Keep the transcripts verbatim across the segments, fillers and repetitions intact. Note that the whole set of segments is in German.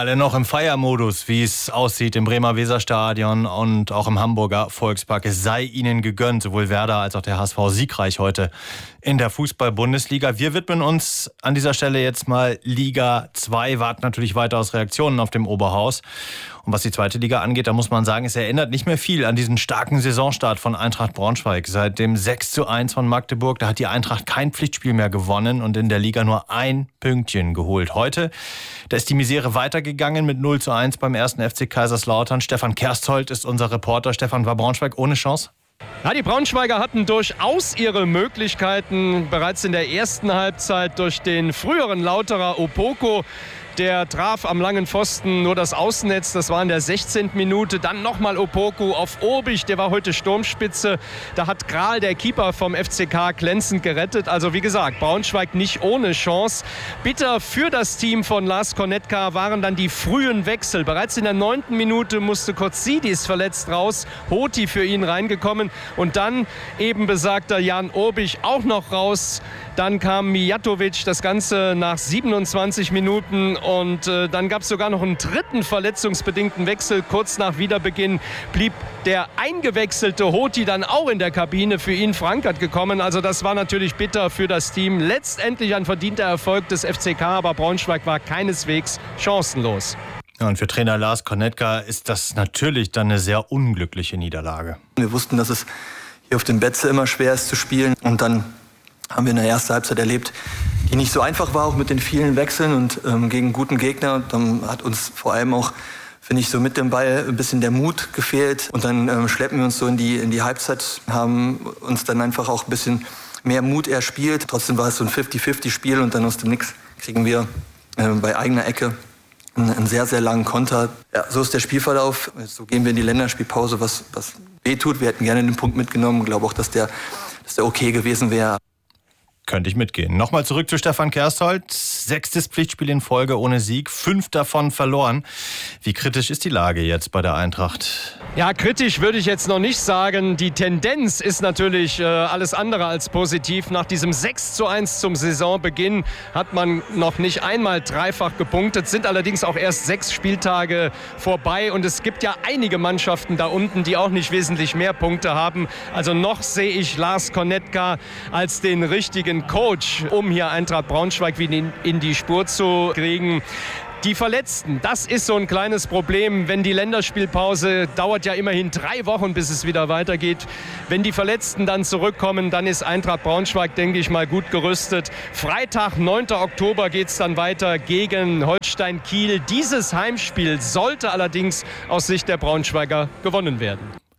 Alle noch im Feiermodus, wie es aussieht im Bremer Weserstadion und auch im Hamburger Volkspark. Es sei ihnen gegönnt, sowohl Werder als auch der H S V siegreich heute in der Fußball-Bundesliga. Wir widmen uns an dieser Stelle jetzt mal Liga zwei, warten natürlich weiter aus Reaktionen auf dem Oberhaus. Und was die zweite Liga angeht, da muss man sagen, es erinnert nicht mehr viel an diesen starken Saisonstart von Eintracht Braunschweig. Seit dem sechs zu eins von Magdeburg, da hat die Eintracht kein Pflichtspiel mehr gewonnen und in der Liga nur ein Pünktchen geholt. Heute, da ist die Misere weitergegangen mit null zu eins beim ersten F C Kaiserslautern. Stefan Kersthold ist unser Reporter. Stefan, war Braunschweig ohne Chance? Ja, die Braunschweiger hatten durchaus ihre Möglichkeiten bereits in der ersten Halbzeit durch den früheren Lauterer Opoko. Der traf am langen Pfosten nur das Außennetz, das war in der sechzehnten Minute. Dann nochmal Opoku auf Obig, der war heute Sturmspitze. Da hat Kral, der Keeper vom F C K, glänzend gerettet. Also wie gesagt, Braunschweig nicht ohne Chance. Bitter für das Team von Lars Konetka waren dann die frühen Wechsel. Bereits in der neunten Minute musste Kotsidis verletzt raus, Hoti für ihn reingekommen. Und dann eben besagter Jan Obig auch noch raus. Dann kam Mijatovic, das Ganze nach siebenundzwanzig Minuten. Und äh, dann gab es sogar noch einen dritten verletzungsbedingten Wechsel. Kurz nach Wiederbeginn blieb der eingewechselte Hoti dann auch in der Kabine. Für ihn Frankert gekommen. Also das war natürlich bitter für das Team. Letztendlich ein verdienter Erfolg des F C K, aber Braunschweig war keineswegs chancenlos. Ja, und für Trainer Lars Konetka ist das natürlich dann eine sehr unglückliche Niederlage. Wir wussten, dass es hier auf dem Betze immer schwer ist zu spielen. Und dann haben wir in der ersten Halbzeit erlebt, die nicht so einfach war, auch mit den vielen Wechseln und ähm, gegen guten Gegner. Dann hat uns vor allem auch, finde ich, so mit dem Ball ein bisschen der Mut gefehlt. Und dann ähm, schleppen wir uns so in die, in die Halbzeit, haben uns dann einfach auch ein bisschen mehr Mut erspielt. Trotzdem war es so ein fünfzig fünfzig Spiel und dann aus dem Nix kriegen wir äh, bei eigener Ecke einen, einen sehr, sehr langen Konter. Ja, so ist der Spielverlauf. So gehen wir in die Länderspielpause, was, was weh tut. Wir hätten gerne den Punkt mitgenommen. Ich glaube auch, dass der, dass der okay gewesen wäre. Könnte ich mitgehen. Nochmal zurück zu Stefan Kersthold. Sechstes Pflichtspiel in Folge ohne Sieg, fünf davon verloren. Wie kritisch ist die Lage jetzt bei der Eintracht? Ja, kritisch würde ich jetzt noch nicht sagen. Die Tendenz ist natürlich äh, alles andere als positiv. Nach diesem sechs zu eins zum Saisonbeginn hat man noch nicht einmal dreifach gepunktet, sind allerdings auch erst sechs Spieltage vorbei. Und es gibt ja einige Mannschaften da unten, die auch nicht wesentlich mehr Punkte haben. Also noch sehe ich Lars Konetka als den richtigen Coach, um hier Eintracht Braunschweig wieder in die Spur zu kriegen. Die Verletzten, das ist so ein kleines Problem. Wenn die Länderspielpause dauert ja immerhin drei Wochen, bis es wieder weitergeht. Wenn die Verletzten dann zurückkommen, dann ist Eintracht Braunschweig, denke ich mal, gut gerüstet. Freitag, neunten Oktober, geht es dann weiter gegen Holstein Kiel. Dieses Heimspiel sollte allerdings aus Sicht der Braunschweiger gewonnen werden.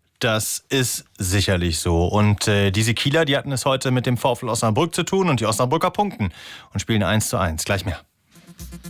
Das ist sicherlich so. Und äh, diese Kieler, die hatten es heute mit dem VfL Osnabrück zu tun und die Osnabrücker punkten und spielen eins zu eins. Gleich mehr.